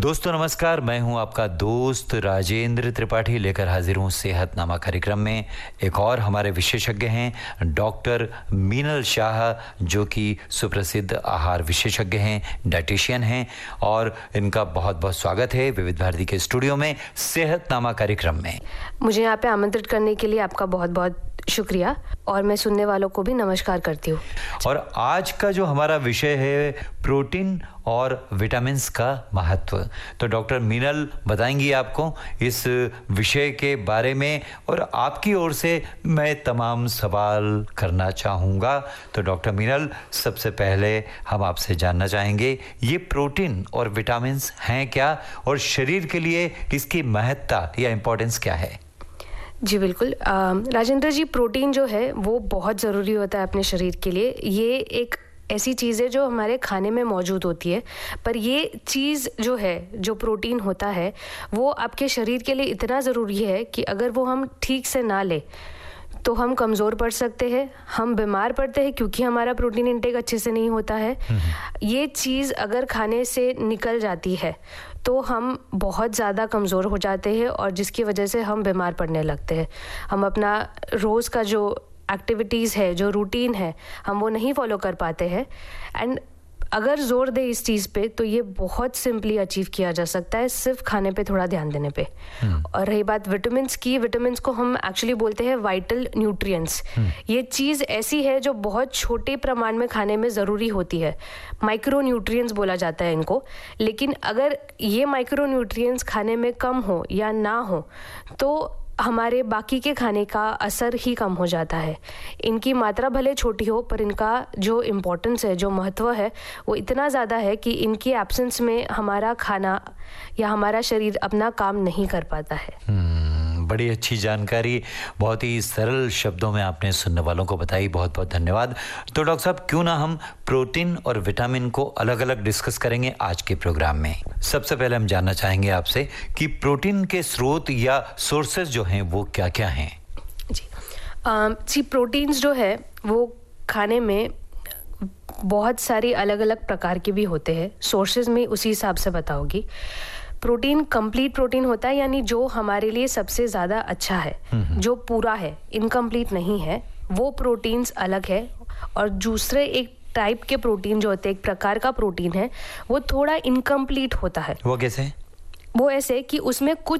दोस्तों नमस्कार, मैं हूं आपका दोस्त राजेंद्र त्रिपाठी लेकर हाजिर हूं सेहतनामा कार्यक्रम में। एक और हमारे विशेषज्ञ हैं डॉक्टर मीनल शाह, जो कि सुप्रसिद्ध आहार विशेषज्ञ हैं, डाइटिशियन हैं, और इनका बहुत बहुत स्वागत है विविध भारती के स्टूडियो में सेहतनामा कार्यक्रम में। मुझे यहाँ पे आमंत्रित करने के लिए आपका बहुत बहुत शुक्रिया, और मैं सुनने वालों को भी नमस्कार करती हूँ। और आज का जो हमारा विषय है प्रोटीन और विटामिन्स का महत्व, तो डॉक्टर मीनल बताएंगी आपको इस विषय के बारे में, और आपकी ओर से मैं तमाम सवाल करना चाहूँगा। तो डॉक्टर मीनल, सबसे पहले हम आपसे जानना चाहेंगे ये प्रोटीन और विटामिन्स हैं क्या, और शरीर के लिए इसकी महत्ता या इम्पोर्टेंस क्या है? जी बिल्कुल राजेंद्र जी, प्रोटीन जो है वो बहुत ज़रूरी होता है अपने शरीर के लिए। ये एक ऐसी चीज़ है जो हमारे खाने में मौजूद होती है, पर ये चीज़ जो है, जो प्रोटीन होता है, वो आपके शरीर के लिए इतना ज़रूरी है कि अगर वो हम ठीक से ना लें तो हम कमज़ोर पड़ सकते हैं, हम बीमार पड़ते हैं क्योंकि हमारा प्रोटीन इंटेक अच्छे से नहीं होता है। ये चीज़ अगर खाने से निकल जाती है तो हम बहुत ज़्यादा कमज़ोर हो जाते हैं, और जिसकी वजह से हम बीमार पड़ने लगते हैं। हम अपना रोज़ का जो एक्टिविटीज़ है, जो रूटीन है, हम वो नहीं फॉलो कर पाते हैं। एंड अगर जोर दे इस चीज़ पे तो ये बहुत सिंपली अचीव किया जा सकता है, सिर्फ खाने पे थोड़ा ध्यान देने पे। और रही बात विटामिन्स की, विटामिन्स को हम एक्चुअली बोलते हैं वाइटल न्यूट्रिएंट्स। ये चीज़ ऐसी है जो बहुत छोटे प्रमाण में खाने में ज़रूरी होती है, माइक्रो न्यूट्रिएंट्स बोला जाता है इनको। लेकिन अगर ये माइक्रो न्यूट्रिएंट्स खाने में कम हो या ना हो तो हमारे बाकी के खाने का असर ही कम हो जाता है। इनकी मात्रा भले छोटी हो, पर इनका जो इम्पोर्टेंस है, जो महत्व है, वो इतना ज़्यादा है कि इनकी एब्सेंस में हमारा खाना या हमारा शरीर अपना काम नहीं कर पाता है। बड़ी अच्छी जानकारी बहुत ही सरल शब्दों में आपने सुनने वालों को बताई, बहुत बहुत धन्यवाद। तो डॉक्टर साहब, क्यों ना हम प्रोटीन और विटामिन को अलग अलग डिस्कस करेंगे आज के प्रोग्राम में। सबसे पहले हम जानना चाहेंगे आपसे कि प्रोटीन के स्रोत या सोर्सेज जो हैं वो क्या क्या हैं? जी प्रोटीन्स जो है वो खाने में बहुत सारी अलग अलग प्रकार के भी होते हैं। सोर्सेज में उसी हिसाब से बताओगी। प्रोटीन कंप्लीट प्रोटीन होता है, यानी जो हमारे लिए सबसे ज़्यादा अच्छा है, जो पूरा है, इनकम्प्लीट नहीं है, वो प्रोटीन्स अलग है। और दूसरे एक टाइप के प्रोटीन जो होते हैं, एक प्रकार का प्रोटीन है, वो थोड़ा इनकम्प्लीट होता है। वो कैसे? वो ऐसे कि उसमें कुछ